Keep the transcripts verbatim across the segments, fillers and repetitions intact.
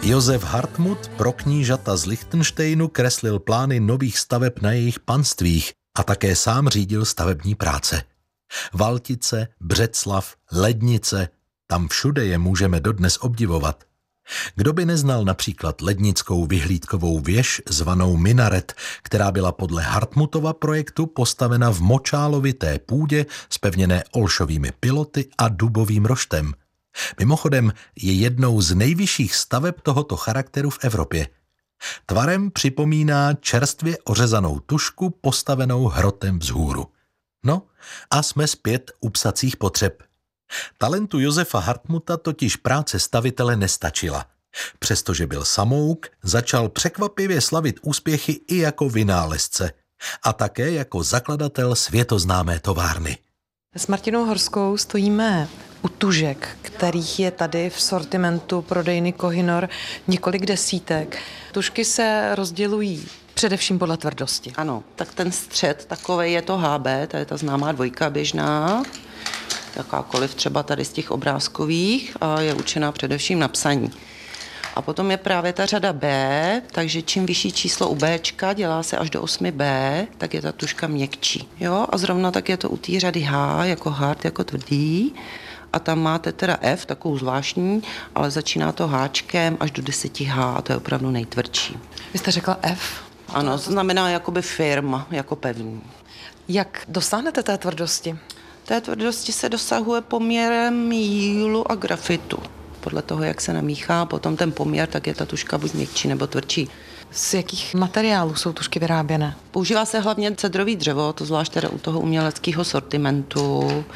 Josef Hartmut pro knížata z Lichtenštejnu kreslil plány nových staveb na jejich panstvích a také sám řídil stavební práce. Valtice, Břeclav, Lednice, tam všude je můžeme dodnes obdivovat. Kdo by neznal například lednickou vyhlídkovou věž zvanou Minaret, která byla podle Hartmutova projektu postavena v močálovité půdě zpevněné olšovými piloty a dubovým roštem. Mimochodem je jednou z nejvyšších staveb tohoto charakteru v Evropě. Tvarem připomíná čerstvě ořezanou tušku postavenou hrotem vzhůru. No a jsme zpět u psacích potřeb. Talentu Josefa Hartmuta totiž práce stavitele nestačila. Přestože byl samouk, začal překvapivě slavit úspěchy i jako vynálezce a také jako zakladatel světoznámé továrny. S Martinou Horskou stojíme u tužek, kterých je tady v sortimentu prodejny Kohinor několik desítek. Tužky se rozdělují především podle tvrdosti. Ano, tak ten střed takovej je to H B, to je ta známá dvojka běžná, jakákoliv třeba tady z těch obrázkových a je určená především na psaní. A potom je právě ta řada B, takže čím vyšší číslo u Bčka, dělá se až do osmi B, tak je ta tužka měkčí. Jo? A zrovna tak je to u té řady H, jako hard, jako tvrdý. A tam máte teda F, takovou zvláštní, ale začíná to Hčkem až do deseti H a to je opravdu nejtvrdší. Vy jste řekla F? Ano, to znamená jakoby firma, jako pevný. Jak dosáhnete té tvrdosti? Té tvrdosti se dosahuje poměrem jílu a grafitu. Podle toho, jak se namíchá potom ten poměr, tak je ta tužka buď měkčí nebo tvrdší. Z jakých materiálů jsou tužky vyráběné? Používá se hlavně cedrový dřevo, to zvlášť teda u toho uměleckého sortimentu.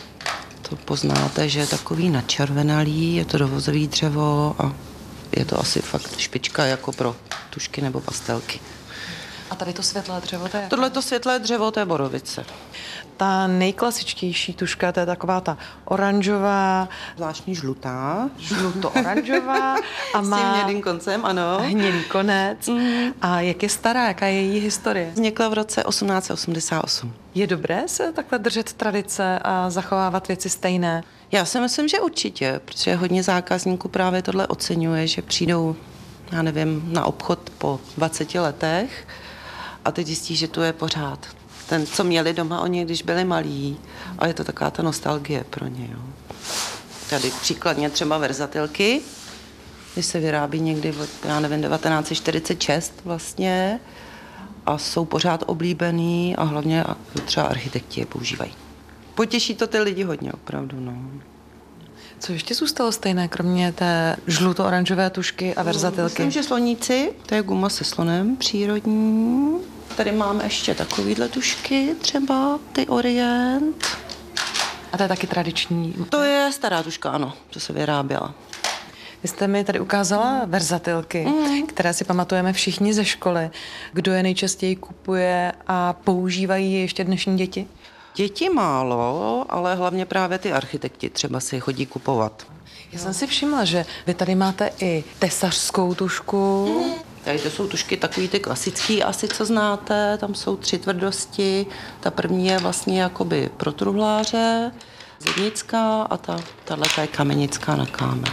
To poznáte, že je takový načervenalý, je to dovozový dřevo a je to asi fakt špička jako pro tužky nebo pastelky. A tady to světlé dřevo, to je? Tohle to světlé dřevo, to je borovice. Ta nejklasičtější tužka, to je taková ta oranžová, zvláštní žlutá. Žluto-oranžová a má s tím hnědým koncem, ano. Hnědý konec. Mm. A jak je stará, jaká je její historie? Vznikla v roce osmnáct set osmdesát osm. Je dobré se takhle držet tradice a zachovávat věci stejné? Já si myslím, že určitě, protože hodně zákazníků právě tohle oceňuje, že přijdou, já nevím, na obchod po dvaceti letech a teď zjistí, že tu je pořád ten, co měli doma oni, když byli malí. A je to taková ta nostalgie pro ně. Jo. Tady příkladně třeba verzatilky, když se vyrábí někdy od, já nevím, devatenáct set čtyřicet šest vlastně a jsou pořád oblíbený a hlavně třeba architekti je používají. Potěší to ty lidi hodně opravdu, no. Co ještě zůstalo stejné, kromě té žluto-oranžové tušky a verzatilky? Myslím, že sloníci, to je guma se slonem přírodní. Tady máme ještě takovýhle tušky, třeba ty Orient. A to je taky tradiční? To je stará tuška, ano, to se vyráběla. Vy jste mi tady ukázala verzatilky, mm. které si pamatujeme všichni ze školy. Kdo je nejčastěji kupuje a používají je ještě dnešní děti? Děti málo, ale hlavně právě ty architekti třeba si chodí kupovat. Já jsem si všimla, že vy tady máte i tesařskou tušku. Mm. Tady to jsou tušky takový ty klasický asi, co znáte, tam jsou tři tvrdosti. Ta první je vlastně jakoby pro truhláře, zednická a ta, tato je kamenická na kámen.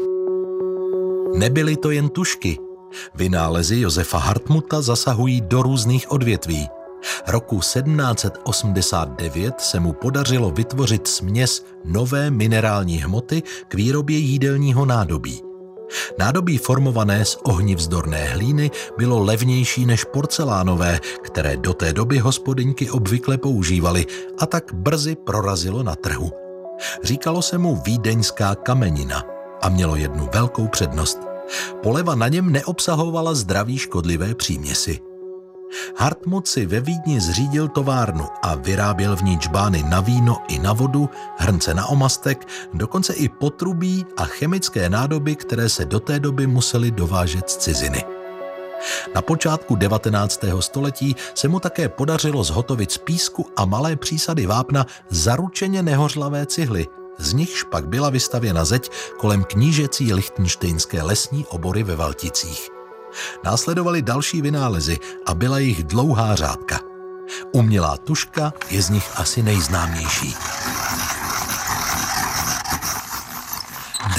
Nebyly to jen tužky. Vynálezy Josefa Hartmuta zasahují do různých odvětví. Roku sedmnáct set osmdesát devět se mu podařilo vytvořit směs nové minerální hmoty k výrobě jídelního nádobí. Nádobí formované z ohnivzdorné hlíny bylo levnější než porcelánové, které do té doby hospodyňky obvykle používaly a tak brzy prorazilo na trhu. Říkalo se mu vídeňská kamenina a mělo jednu velkou přednost. Poleva na něm neobsahovala zdraví škodlivé příměsi. Hartmut si ve Vídni zřídil továrnu a vyráběl v ní džbány na víno i na vodu, hrnce na omastek, dokonce i potrubí a chemické nádoby, které se do té doby musely dovážet z ciziny. Na počátku devatenáctého století se mu také podařilo zhotovit z písku a malé přísady vápna zaručeně nehořlavé cihly, z nichž pak byla vystavěna zeď kolem knížecí lichtenštejnské lesní obory ve Valticích. Následovaly další vynálezy a byla jich dlouhá řádka. Umělá tužka je z nich asi nejznámější.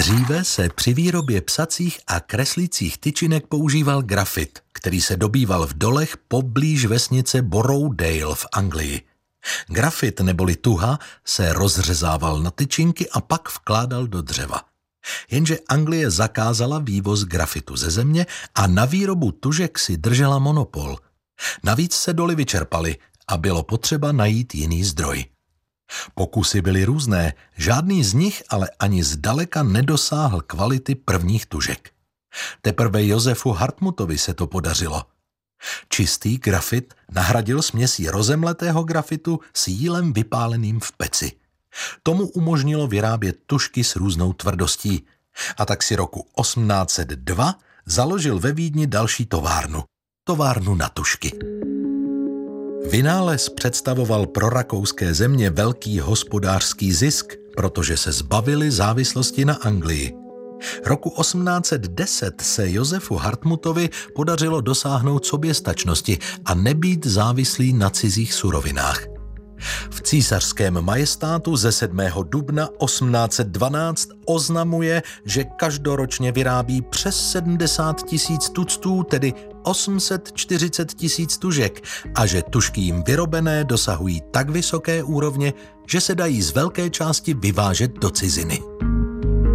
Dříve se při výrobě psacích a kreslících tyčinek používal grafit, který se dobýval v dolech poblíž vesnice Borrowdale v Anglii. Grafit neboli tuha se rozřezával na tyčinky a pak vkládal do dřeva. Jenže Anglie zakázala vývoz grafitu ze země a na výrobu tužek si držela monopol. Navíc se doly vyčerpaly a bylo potřeba najít jiný zdroj. Pokusy byly různé, žádný z nich ale ani zdaleka nedosáhl kvality prvních tužek. Teprve Josefu Hartmutovi se to podařilo. Čistý grafit nahradil směsí rozemletého grafitu s jílem vypáleným v peci. Tomu umožnilo vyrábět tužky s různou tvrdostí. A tak si roku osmnáct set dva založil ve Vídni další továrnu. Továrnu na tužky. Vynález představoval pro rakouské země velký hospodářský zisk, protože se zbavili závislosti na Anglii. Roku osmnáct set deset se Josefu Hartmutovi podařilo dosáhnout soběstačnosti a nebýt závislý na cizích surovinách. V císařském majestátu ze sedmého dubna osmnáct set dvanáct oznamuje, že každoročně vyrábí přes sedmdesát tisíc tuctů, tedy osm set čtyřicet tisíc tužek, a že tužky jim vyrobené dosahují tak vysoké úrovně, že se dají z velké části vyvážet do ciziny.